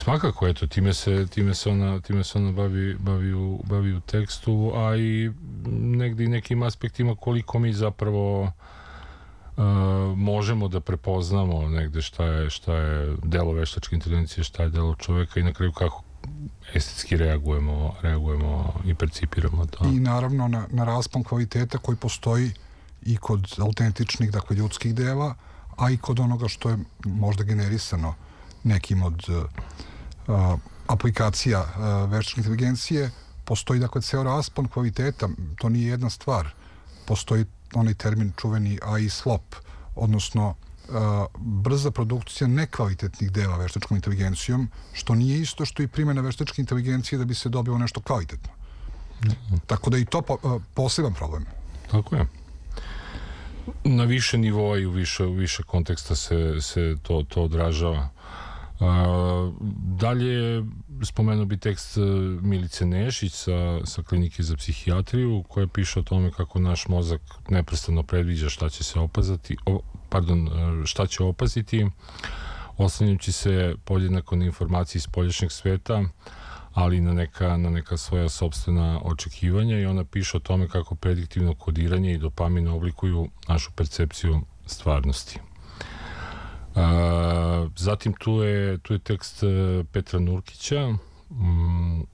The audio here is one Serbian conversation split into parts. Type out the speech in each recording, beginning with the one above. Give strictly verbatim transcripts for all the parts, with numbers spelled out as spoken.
Svakako, eto, time se, time se ona, time se ona bavi, bavi, u, bavi u tekstu, a i negdje i nekim aspektima koliko mi zapravo uh, možemo da prepoznamo negde šta je, šta je delo veštačke inteligencije, šta je delo čoveka i na kraju kako estetski reagujemo, reagujemo i percipiramo to. I naravno na, na raspon kvaliteta koji postoji i kod autentičnih, dakle ljudskih dela, a i kod onoga što je možda generisano nekim od uh, uh, aplikacija uh, veštačke inteligencije, postoji dakle ceo raspon kvaliteta, to nije jedna stvar. Postoji onaj termin čuveni A I slop, odnosno uh, brza produkcija nekvalitetnih dela veštačkom inteligencijom, što nije isto što i primjena veštačke inteligencije da bi se dobilo nešto kvalitetno. Mm-hmm. Tako da i to po, uh, poseban problem. Tako je. Na više nivoa i u više, u više konteksta se, se to, to odražava. Uh, dalje spomenuo bi tekst Milice Nešić sa, sa klinike za psihijatriju koja piše o tome kako naš mozak neprestano predviđa šta će se opazati, o, pardon, šta će opaziti oslanjajući se podjednako na informacije iz spoljašnjeg sveta, ali na neka, na neka svoja sopstvena očekivanja i ona piše o tome kako prediktivno kodiranje i dopamin oblikuju našu percepciju stvarnosti. Uh, zatim tu je, tu je tekst Petra Nurkića um, uh,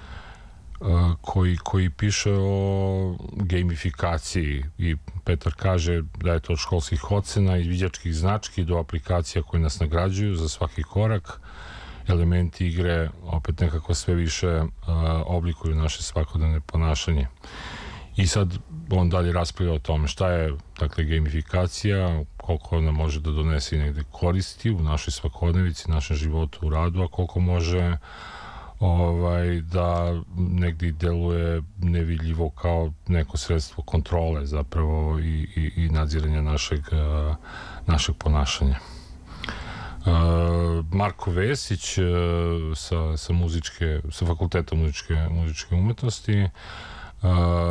koji, koji piše o gamifikaciji i Petar kaže da je to od školskih ocena i viđačkih znački do aplikacija koje nas nagrađuju za svaki korak. Elementi igre opet nekako sve više uh, oblikuju naše svakodnevne ponašanje. I sad on dalje raspravlja o tome šta je, dakle, gamifikacija, koliko ona može da donese i negde koristi u našoj svakodnevici, našem životu, u radu, a koliko može ovaj, da negdje deluje nevidljivo kao neko sredstvo kontrole zapravo i, i, i nadziranja našeg, uh, našeg ponašanja. Uh, Marko Vesić uh, sa, sa muzičke, sa fakulteta muzičke, muzičke umetnosti Uh,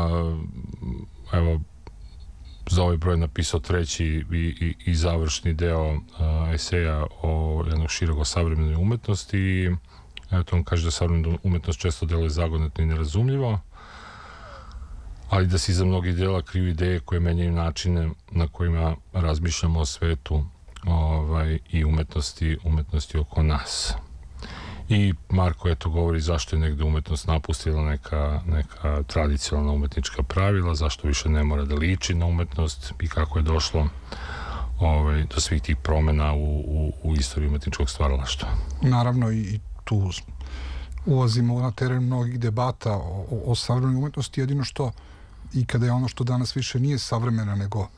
evo za ovaj broj napisao treći i, i, i završni deo uh, eseja o jednog široko savremenoj umetnosti i eto on kaže da savremena umetnost često deluje zagonetno i nerazumljivo, ali da se iza mnogih dela kriju ideje koje menjaju načine na kojima razmišljamo o svetu ovaj, i umetnosti, umetnosti oko nas. I Marko eto govori zašto je negde umetnost napustila neka, neka tradicionalna umetnička pravila, zašto više ne mora da liči na umetnost i kako je došlo ovaj, do svih tih promena u, u, u istoriji umetničkog stvaralaštva. Naravno i tu ulazimo na teren mnogih debata o, o, o savremenoj umetnosti, jedino što i kada je ono što danas više nije savremena nego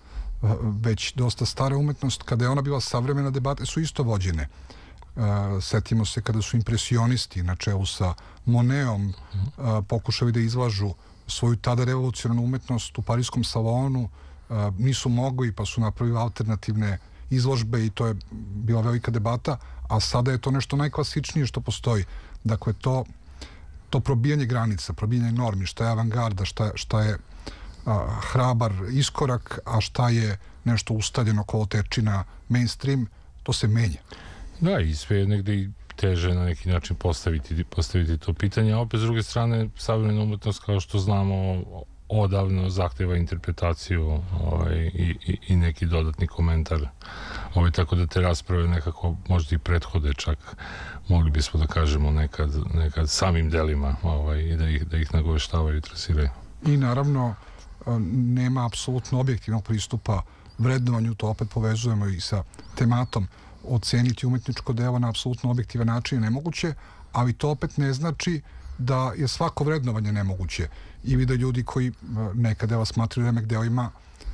već dosta stara umetnost, kada je ona bila savremena, debate su isto vođene. Uh, setimo se kada su impresionisti na čelu sa Moneom uh, pokušali da izlažu svoju tada revolucionarnu umetnost u Pariskom salonu, uh, nisu mogli pa su napravili alternativne izložbe i to je bila velika debata, a sada je to nešto najklasičnije što postoji. Dakle, to, to probijanje granica, probijanje normi, šta je avangarda, šta, šta je uh, hrabar iskorak, a šta je nešto ustaljeno kolotečina mainstream, to se menja. Da, i sve je negde i teže na neki način postaviti, postaviti to pitanje, a opet s druge strane savremena umetnost, kao što znamo, odavno zahteva interpretaciju ovaj, i, i, i neki dodatni komentar, ovaj, tako da te rasprave nekako možda i prethode čak, mogli bismo da kažemo nekad, nekad samim delima ovaj, i da ih, da ih nagoveštavaju i trasiraju. I naravno nema apsolutno objektivnog pristupa vrednovanju, to opet povezujemo i sa tematom. Oceniti umetničko delo na apsolutno objektivan način je nemoguće, ali to opet ne znači da je svako vrednovanje nemoguće ili da ljudi koji neka dela smatraju remek delima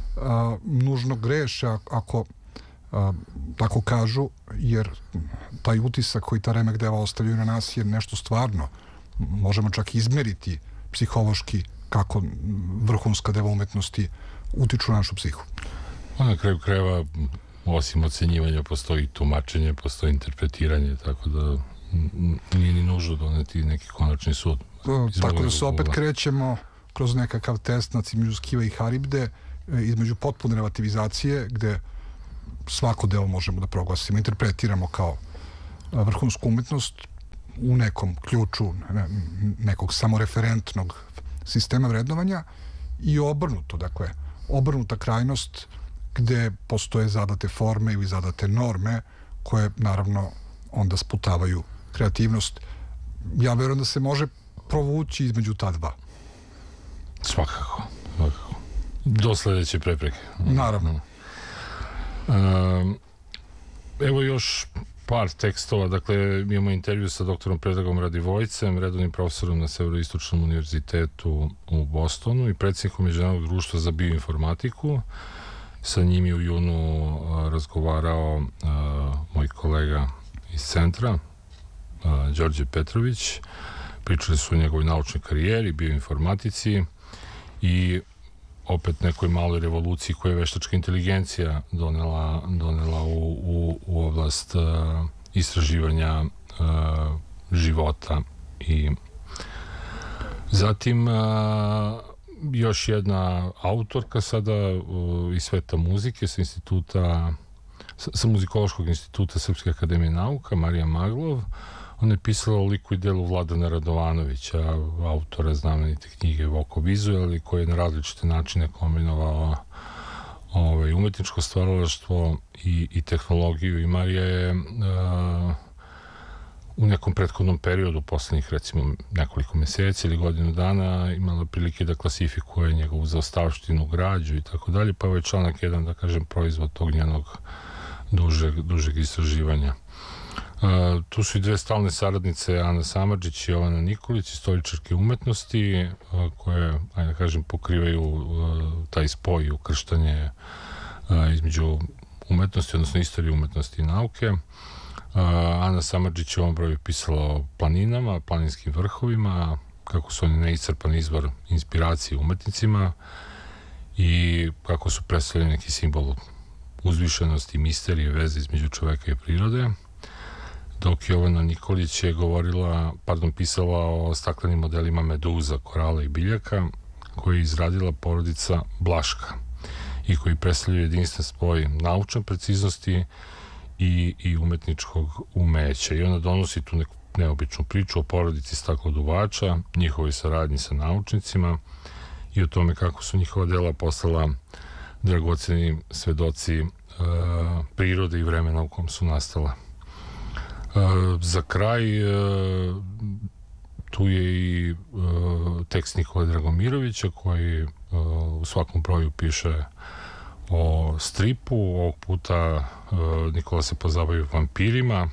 a, nužno greše ako a, tako kažu, jer taj utisak koji ta remek dela ostavljaju na nas je nešto stvarno. Možemo čak izmeriti psihološki kako vrhunska dela umetnosti utiču na našu psihu. A na kraju krajeva osim ocenjivanja postoji tumačenje, postoji interpretiranje, tako da nije ni nužno doneti neki konačni sud. Tako da se opet krećemo kroz nekakav test na između Skiva i Haribde, između potpune relativizacije, gde svako delo možemo da proglasimo, interpretiramo kao vrhunsku umetnost, u nekom ključu nekog samoreferentnog sistema vrednovanja i obrnuto, dakle, obrnuta krajnost gde postoje zadate forme ili zadate norme koje naravno onda sputavaju kreativnost. Ja verujem da se može provući između ta dva. Svakako. Svakako. Do sledeće prepreke. Naravno. Um, evo još par tekstova. Dakle, imamo intervju sa doktorom Predragom Radivojcem, redovnim profesorom na Severoistočnom univerzitetu u Bostonu i predsjednikom Međunarodnog društva za bioinformatiku. Sa njim je u junu uh, razgovarao uh, moj kolega iz centra, uh, Đorđe Petrović. Pričali su o njegovoj naučnoj karijeri, bioinformatici i opet nekoj maloj revoluciji koju je veštačka inteligencija donela, donela u, u, u oblast uh, istraživanja uh, života. I zatim uh, još jedna autorka sada uh, iz sveta muzike sa instituta, sa, sa Muzikološkog instituta Srpske akademije nauka, Marija Maglov. Ona je pisala o liku i delu Vladana Radovanovića, autora znamenite knjige Vokovizuel, koji je na različite načine kombinovao ovaj, umetničko stvaralaštvo i, i tehnologiju. I Marija je uh, u nekom prethodnom periodu, poslednjih recimo nekoliko meseci ili godinu dana, imala prilike da klasifikuje njegovu zaostavštinu, građu i tako dalje, pa ovaj članak jedan, da kažem, proizvod tog njenog dužeg, dužeg istraživanja. Uh, tu su i dve stalne saradnice, Ana Samardžić i Jovana Nikolić, istoričarke umetnosti, uh, koje, ajde da kažem, pokrivaju uh, taj spoj i ukrštanje uh, između umetnosti, odnosno istorije umetnosti i nauke. Uh, Ana Samardžić je u ovom broju pisala o planinama, planinskim vrhovima, kako su oni neiscrpan izvor inspiracije umetnicima i kako su predstavljeni neki simbol uzvišenosti, misterije, veze između čoveka i prirode. Dok Jovana Nikolić je govorila, pardon, pisala o staklenim modelima meduza, korala i biljaka koje je izradila porodica Blaška i koji predstavljaju jedinstven spoj naučne preciznosti i, i umetničkog umeća. I ona donosi tu neku neobičnu priču o porodici stakloduvača, njihovoj saradnji sa naučnicima i o tome kako su njihova dela postala dragoceni svedoci e, prirode i vremena u kom su nastala. Uh, za kraj uh, tu je i uh, tekst Nikole Dragomirovića koji uh, u svakom broju piše o stripu. Ovog puta uh, Nikola se pozabavio vampirima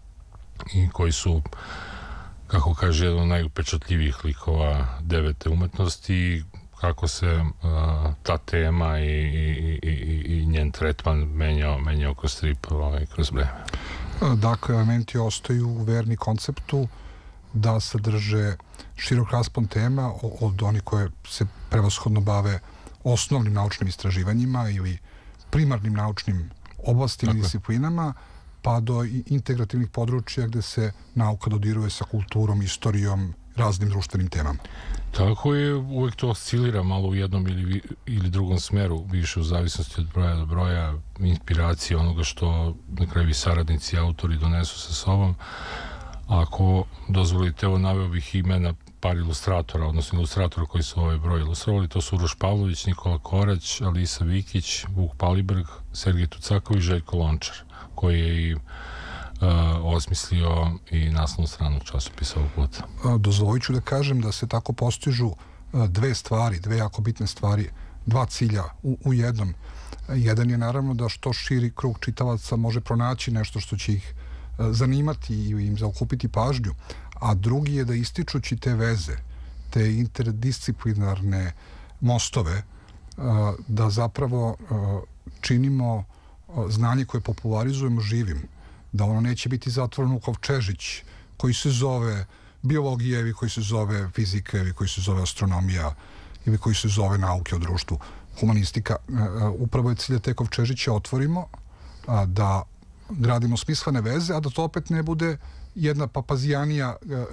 i koji su, kako kaže, jedan od najupečatljivijih likova devete umetnosti, kako se uh, ta tema i, i, i, i njen tretman menjao, menjao kroz strip, ovaj, kroz vreme. Dakle, elementi ostaju u verni konceptu da sadrže širok raspon tema od onih koje se prevashodno bave osnovnim naučnim istraživanjima ili primarnim naučnim oblastima i disciplinama, pa do integrativnih područja gde se nauka dodiruje sa kulturom, istorijom, raznim društvenim temama. Tako je, uvek to oscilira malo u jednom ili, ili drugom smeru, više u zavisnosti od broja do broja, inspiracije onoga što na kraju i saradnici i autori donesu sa sobom. Ako dozvolite, evo naveo bih imena par ilustratora, odnosno ilustratora koji su ovaj broj ilustrovali. To su Uroš Pavlović, Nikola Korać, Alisa Vikić, Vuk Paliberg, Sergej Tucakov i Željko Lončar, koji je i Uh, osmislio i naslovnu stranu časopisa ovog puta. Dozvolit ću da kažem da se tako postižu dve stvari, dve jako bitne stvari, dva cilja u, u jednom. Jedan je naravno da što širi krug čitalaca može pronaći nešto što će ih zanimati i im zaokupiti pažnju, a drugi je da ističući te veze, te interdisciplinarne mostove, da zapravo činimo znanje koje popularizujemo živim, da ono neće biti zatvoreno u kovčežić koji se zove biologija ili koji se zove fizika ili koji se zove astronomija ili koji se zove nauke o društvu, humanistika. Upravo je cilj te kovčežiće otvorimo, da gradimo smislene veze, a da to opet ne bude jedna papazijanija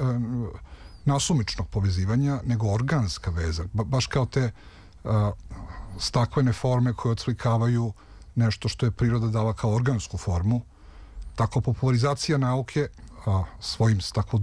nasumičnog povezivanja, nego organska veza, baš kao te staklene forme koje odslikavaju nešto što je priroda dala kao organsku formu. Tako popularizacija nauke a, svojim staklo